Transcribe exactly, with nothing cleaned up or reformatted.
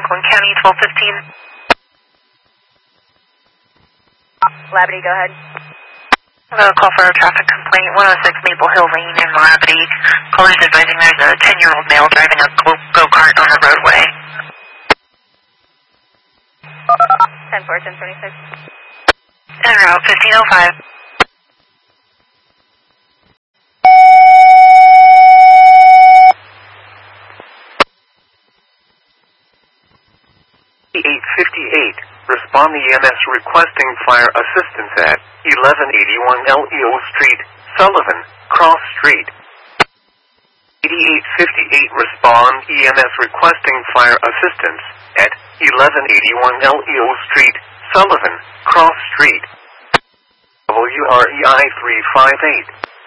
Franklin County, twelve fifteen. Labadee, go ahead. Uh, call for a traffic complaint, one oh six Maple Hill Lane in Labadee. Caller is advising there's a ten-year-old male driving a go- go-kart on the roadway. ten four, ten twenty-six. En route fifteen oh five. eight fifty-eight. Respond E M S requesting fire assistance at eleven eighty-one L E O Street, Sullivan, Cross Street. eighty-eight fifty-eight. Respond E M S requesting fire assistance at eleven eighty-one L E O Street, Sullivan, Cross Street. W R E I three five eight.